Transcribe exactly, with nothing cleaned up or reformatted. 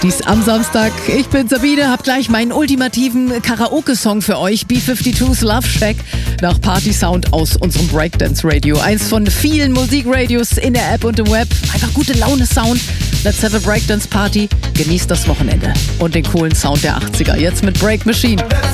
Dies am Samstag. Ich bin Sabine, hab gleich meinen ultimativen Karaoke-Song für euch. B zweiundfünfzig's Love Shack nach Party Sound aus unserem Breakdance Radio. Eins von vielen Musikradios in der App und im Web. Einfach gute Laune Sound. Let's have a Breakdance Party. Genießt das Wochenende und den coolen Sound der achtziger. Jetzt mit Break Machine.